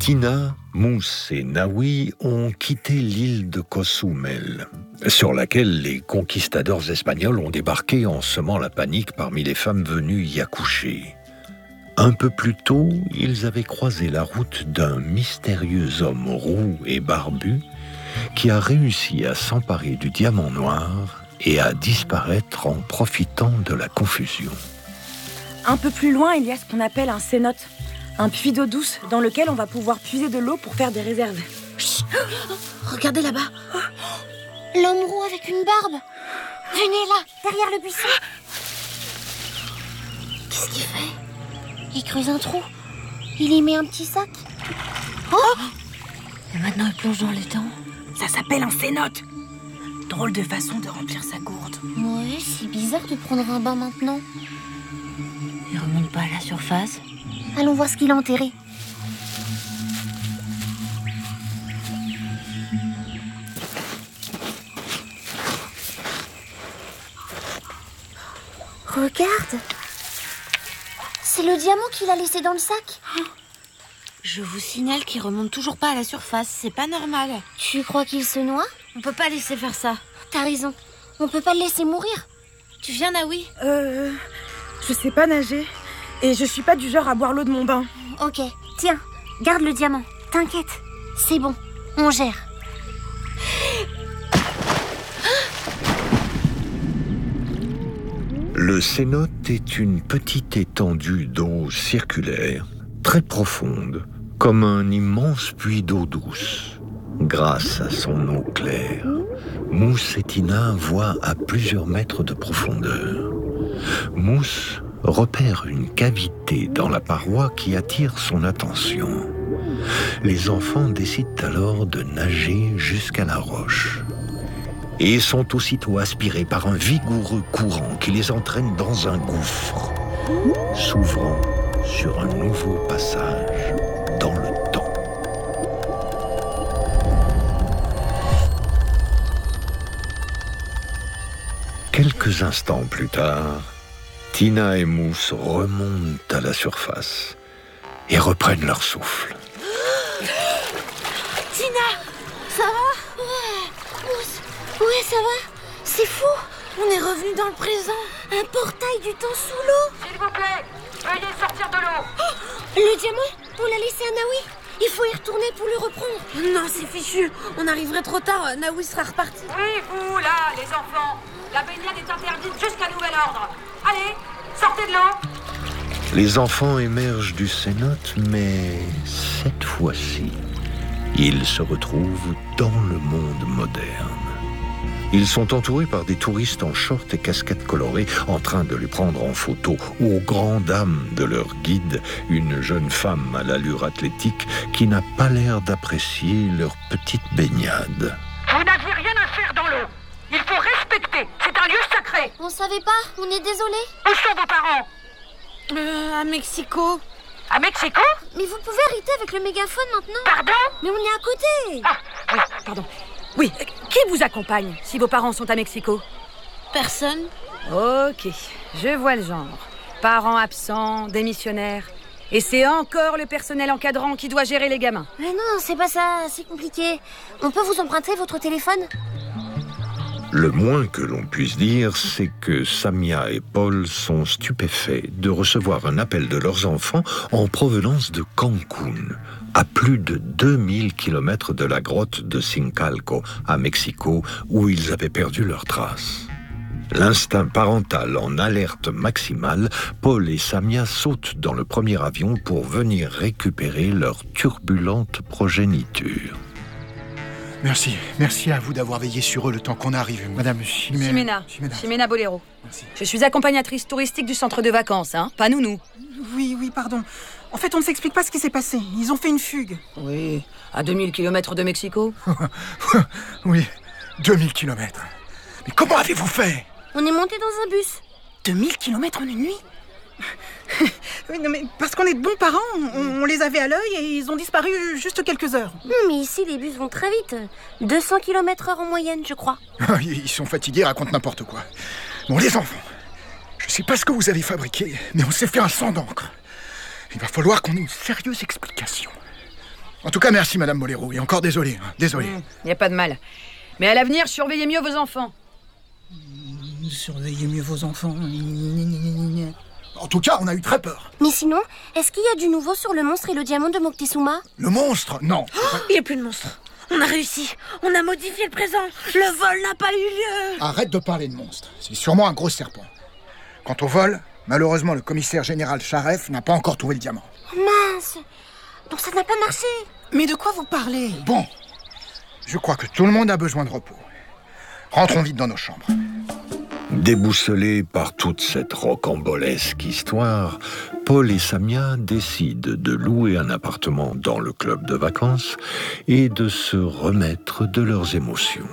Tina, Mousse et Naoui ont quitté l'île de Cozumel, sur laquelle les conquistadors espagnols ont débarqué en semant la panique parmi les femmes venues y accoucher. Un peu plus tôt, ils avaient croisé la route d'un mystérieux homme roux et barbu qui a réussi à s'emparer du diamant noir et à disparaître en profitant de la confusion. Un peu plus loin, il y a ce qu'on appelle un cénote, un puits d'eau douce dans lequel on va pouvoir puiser de l'eau pour faire des réserves. Chut, regardez là-bas. L'homme roux avec une barbe. Venez là, derrière le buisson. Qu'est-ce qu'il fait? Il creuse un trou. Il y met un petit sac. Oh! Et maintenant il plonge dans l'étang. Ça s'appelle un cénote. Drôle de façon de remplir sa gourde. Ouais, c'est bizarre de prendre un bain maintenant. Il remonte pas à la surface. Allons voir ce qu'il a enterré. Regarde. C'est le diamant qu'il a laissé dans le sac. Je vous signale qu'il remonte toujours pas à la surface. C'est pas normal. Tu crois qu'il se noie? On peut pas laisser faire ça. T'as raison. On peut pas le laisser mourir. Tu viens, Naoui? Je sais pas nager. Et je suis pas du genre à boire l'eau de mon bain. Ok, tiens, garde le diamant. T'inquiète, c'est bon, on gère. Le cénote est une petite étendue d'eau circulaire, très profonde, comme un immense puits d'eau douce. Grâce à son eau claire, Mousse et Tina voient à plusieurs mètres de profondeur. Mousse repère une cavité dans la paroi qui attire son attention. Les enfants décident alors de nager jusqu'à la roche et sont aussitôt aspirés par un vigoureux courant qui les entraîne dans un gouffre, s'ouvrant sur un nouveau passage dans le temps. Quelques instants plus tard, Tina et Mousse remontent à la surface et reprennent leur souffle. Tina, ça va? Ouais, ça va. C'est fou. On est revenu dans le présent. Un portail du temps sous l'eau. S'il vous plaît, veuillez sortir de l'eau. Le diamant, on l'a laissé à Naoui. Il faut y retourner pour le reprendre. Non, c'est fichu. On arriverait trop tard. Naoui sera reparti. Oui, vous, là, les enfants. La baignade est interdite jusqu'à nouvel ordre. Allez, sortez de l'eau. Les enfants émergent du cénote, mais cette fois-ci, ils se retrouvent dans le monde moderne. Ils sont entourés par des touristes en shorts et casquettes colorées, en train de les prendre en photo, aux grandes dames de leur guide, une jeune femme à l'allure athlétique qui n'a pas l'air d'apprécier leur petite baignade. Vous n'aviez rien à faire dans l'eau. Il faut respecter. C'est un lieu sacré. On savait pas, on est désolé. Où sont vos parents? À Mexico. À Mexico? Mais vous pouvez arrêter avec le mégaphone maintenant. Pardon? Mais on est à côté. Ah, Oui, pardon. Oui, qui vous accompagne si vos parents sont à Mexico? Personne. Ok, je vois le genre. Parents absents, démissionnaires. Et c'est encore le personnel encadrant qui doit gérer les gamins. Mais non, c'est pas ça, c'est compliqué. On peut vous emprunter votre téléphone? Le moins que l'on puisse dire, c'est que Samia et Paul sont stupéfaits de recevoir un appel de leurs enfants en provenance de Cancún, à plus de 2000 km de la grotte de Sincalco, à Mexico, où ils avaient perdu leurs traces. L'instinct parental en alerte maximale, Paul et Samia sautent dans le premier avion pour venir récupérer leur turbulente progéniture. Merci à vous d'avoir veillé sur eux le temps qu'on arrive, Madame Ximena Bolero. Merci. Je suis accompagnatrice touristique du centre de vacances, pas nounou. Oui, pardon. En fait, on ne s'explique pas ce qui s'est passé. Ils ont fait une fugue. Oui, à 2000 km de Mexico. Oui, 2000 km. Mais comment avez-vous fait? On est monté dans un bus. 2000 km en une nuit? Oui, non, mais parce qu'on est de bons parents, on les avait à l'œil et ils ont disparu juste quelques heures. Mais ici, les bus vont très vite. 200 km/h en moyenne, je crois. Ils sont fatigués, racontent n'importe quoi. Bon, les enfants, je sais pas ce que vous avez fabriqué, mais on s'est fait un sang d'encre. Il va falloir qu'on ait une sérieuse explication. En tout cas, merci, Madame Boléro. Et encore désolé. Désolé. Y a pas de mal. Mais à l'avenir, surveillez mieux vos enfants. Surveillez mieux vos enfants. En tout cas, on a eu très peur. Mais sinon, est-ce qu'il y a du nouveau sur le monstre et le diamant de Moctezuma? Le monstre, non. Il n'y a plus de monstre. On a réussi. On a modifié le présent. Le vol n'a pas eu lieu. Arrête de parler de monstre. C'est sûrement un gros serpent. Quant au vol, malheureusement, le commissaire général Charef n'a pas encore trouvé le diamant. Mince. Donc ça n'a pas marché. Mais de quoi vous parlez? Bon, je crois que tout le monde a besoin de repos. Rentrons vite dans nos chambres. Déboussolés par toute cette rocambolesque histoire, Paul et Samia décident de louer un appartement dans le club de vacances et de se remettre de leurs émotions.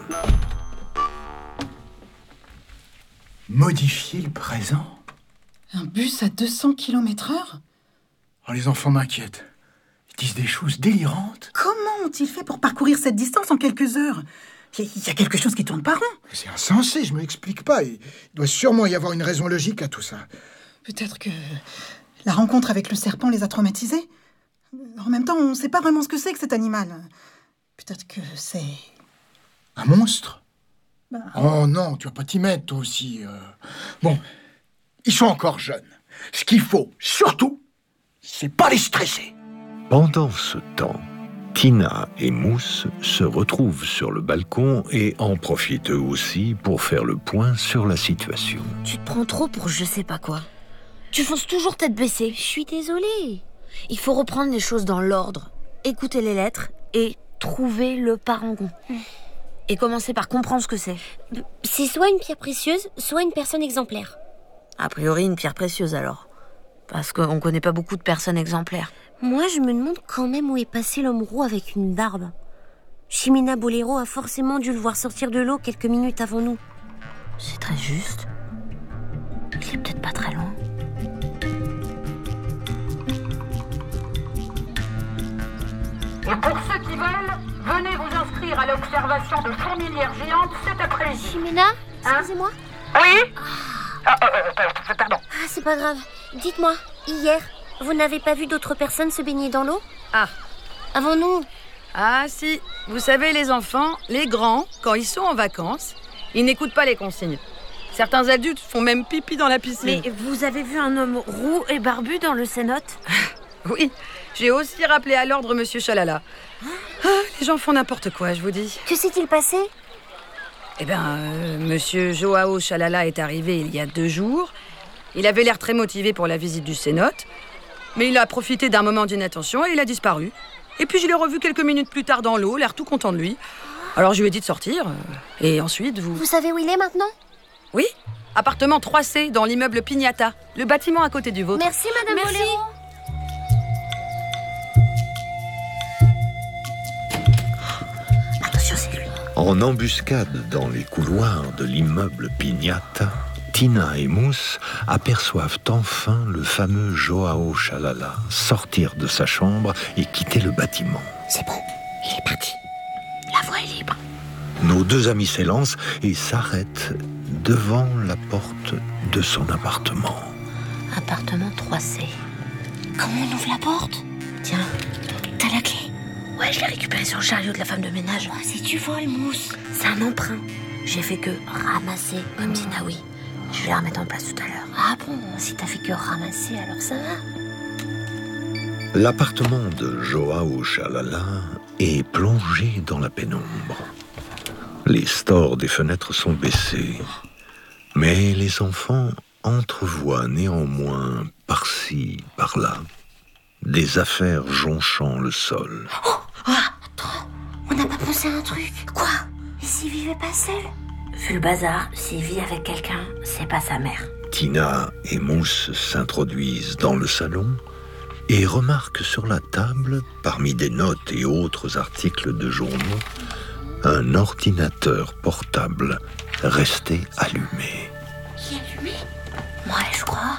Modifier le présent? Un bus à 200 km/h? Oh, les enfants m'inquiètent. Ils disent des choses délirantes. Comment ont-ils fait pour parcourir cette distance en quelques heures? Il y a quelque chose qui tourne pas rond. C'est insensé, je me l'explique pas. Il doit sûrement y avoir une raison logique à tout ça. Peut-être que la rencontre avec le serpent les a traumatisés. En même temps, on ne sait pas vraiment ce que c'est que cet animal. Peut-être que c'est... Un monstre? Bah... Oh non, tu vas pas t'y mettre, toi aussi. Bon, ils sont encore jeunes. Ce qu'il faut, surtout, c'est pas les stresser. Pendant ce temps, Tina et Mousse se retrouvent sur le balcon et en profitent eux aussi pour faire le point sur la situation. Tu te prends trop pour je sais pas quoi. Tu fonces toujours tête baissée. Je suis désolée. Il faut reprendre les choses dans l'ordre. Écouter les lettres et trouver le parangon. Et commencer par comprendre ce que c'est. C'est soit une pierre précieuse, soit une personne exemplaire. A priori, une pierre précieuse alors. Parce qu'on connaît pas beaucoup de personnes exemplaires. Moi, je me demande quand même où est passé l'homme roux avec une barbe. Chimina Boléro a forcément dû le voir sortir de l'eau quelques minutes avant nous. C'est très juste. Il est peut-être pas très loin. Et pour ceux qui veulent, venez vous inscrire à l'observation de fourmilières géantes cet après-midi. Chimina, excusez-moi. Oui Pardon. Ah, c'est pas grave. Dites-moi, hier, vous n'avez pas vu d'autres personnes se baigner dans l'eau? Ah. Avant nous? Ah si, vous savez les enfants, les grands, quand ils sont en vacances, ils n'écoutent pas les consignes. Certains adultes font même pipi dans la piscine. Mais vous avez vu un homme roux et barbu dans le cénote? Oui, j'ai aussi rappelé à l'ordre Monsieur Chalala. Les gens font n'importe quoi, je vous dis. Que s'est-il passé? Eh bien, Monsieur Joao Chalala est arrivé il y a 2 jours. Il avait l'air très motivé pour la visite du cénote, mais il a profité d'un moment d'inattention et il a disparu. Et puis je l'ai revu quelques minutes plus tard dans l'eau, l'air tout content de lui. Alors je lui ai dit de sortir, et ensuite vous... Vous savez où il est maintenant? Oui, appartement 3C dans l'immeuble Pignata, le bâtiment à côté du vôtre. Merci, Madame Boléro. Attention, c'est lui. En embuscade dans les couloirs de l'immeuble Pignata, Tina et Mousse aperçoivent enfin le fameux Joao Chalala sortir de sa chambre et quitter le bâtiment. C'est bon, il est parti. La voie est libre. Nos 2 amis s'élancent et s'arrêtent devant la porte de son appartement. Appartement 3C. Comment on ouvre la porte? Tiens, T'as la clé? ouais, je l'ai récupéré sur le chariot de la femme de ménage. Oh, si tu voles, Mousse. C'est un emprunt. J'ai fait que ramasser, comme dit Naoui. Je vais la remettre en place tout à l'heure. Ah bon, si t'as fait que ramasser, alors ça va. L'appartement de Joao Chalala est plongé dans la pénombre. Les stores des fenêtres sont baissés, mais les enfants entrevoient néanmoins par-ci, par-là, des affaires jonchant le sol. Attends, on n'a pas pensé à un truc. Quoi? Et s'il vivait pas seul? Vu le bazar, s'il vit avec quelqu'un, c'est pas sa mère. Tina et Mousse s'introduisent dans le salon et remarquent sur la table, parmi des notes et autres articles de journaux, un ordinateur portable resté allumé. Qui est allumé? Ouais, je crois.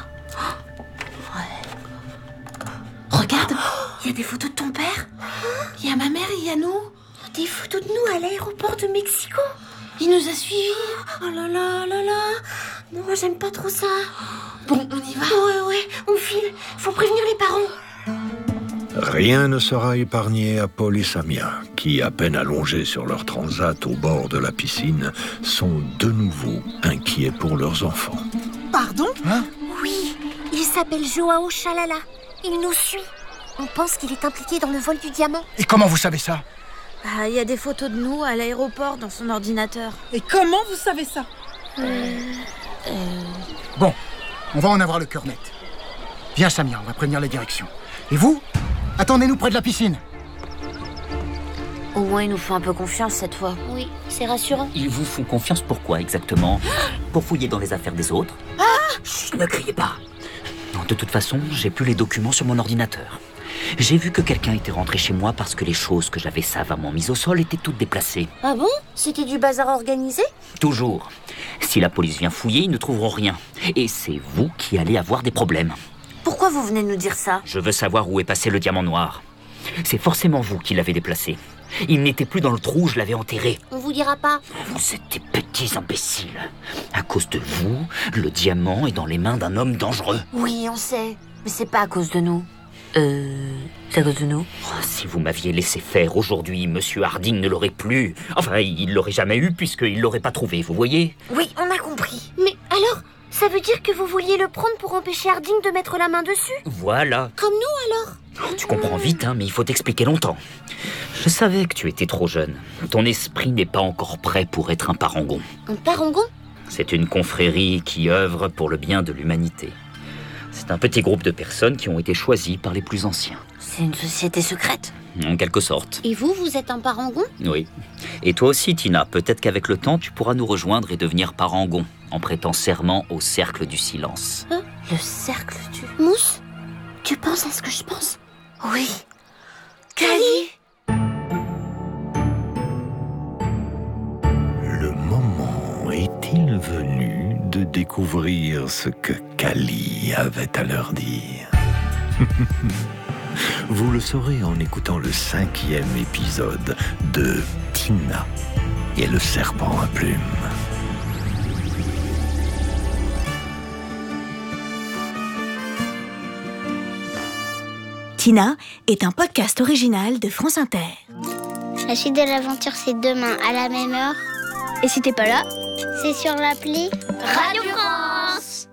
Regarde, il y a des photos de ton père. Il y a ma mère et il y a nous. Des photos de nous à l'aéroport de Mexico. Il nous a suivis. Oh là là là là. Non, j'aime pas trop ça. Bon, on y va. Ouais, on file. Faut prévenir les parents. Rien ne sera épargné à Paul et Samia, qui, à peine allongés sur leur transat au bord de la piscine, sont de nouveau inquiets pour leurs enfants. Pardon? Oui, il s'appelle Joao Chalala. Il nous suit. On pense qu'il est impliqué dans le vol du diamant. Et comment vous savez ça? Il y a des photos de nous à l'aéroport dans son ordinateur. Et comment vous savez ça? Bon, on va en avoir le cœur net. Viens Samia, on va prévenir les directions. Et vous? Attendez-nous près de la piscine. Au moins, ils nous font un peu confiance cette fois. Oui, c'est rassurant. Ils vous font confiance pourquoi exactement? Pour fouiller dans les affaires des autres? Chut, ne criez pas. Non, de toute façon, j'ai plus les documents sur mon ordinateur. J'ai vu que quelqu'un était rentré chez moi parce que les choses que j'avais savamment mises au sol étaient toutes déplacées. Ah bon? C'était du bazar organisé? Toujours. Si la police vient fouiller, ils ne trouveront rien. Et c'est vous qui allez avoir des problèmes. Pourquoi vous venez nous dire ça? Je veux savoir où est passé le diamant noir. C'est forcément vous qui l'avez déplacé. Il n'était plus dans le trou, je l'avais enterré. On vous dira pas. Vous êtes des petits imbéciles. À cause de vous, le diamant est dans les mains d'un homme dangereux. Oui, on sait. Mais c'est pas à cause de nous. C'est à cause de nous? Oh, si vous m'aviez laissé faire aujourd'hui, Monsieur Harding ne l'aurait plus. Enfin, il l'aurait jamais eu puisqu'il l'aurait pas trouvé, vous voyez? Oui, on a compris. Mais alors, ça veut dire que vous vouliez le prendre pour empêcher Harding de mettre la main dessus? Voilà. Comme nous alors? Oh, tu comprends vite, hein, mais il faut t'expliquer longtemps. Je savais que tu étais trop jeune. Ton esprit n'est pas encore prêt pour être un parangon. Un parangon? C'est une confrérie qui œuvre pour le bien de l'humanité. C'est un petit groupe de personnes qui ont été choisies par les plus anciens. C'est une société secrète. En quelque sorte. Et vous êtes un parangon? Oui. Et toi aussi, Tina, peut-être qu'avec le temps, tu pourras nous rejoindre et devenir parangon, en prêtant serment au cercle du silence. Le cercle du... Mousse? Tu penses à ce que je pense? Oui. Kali! Le moment est-il venu de découvrir ce que Kali avait à leur dire? Vous le saurez en écoutant le 5e épisode de Tina et le serpent à plumes. Tina est un podcast original de France Inter. La suite de l'aventure, c'est demain à la même heure. Et si t'es pas là, c'est sur l'appli Radio France.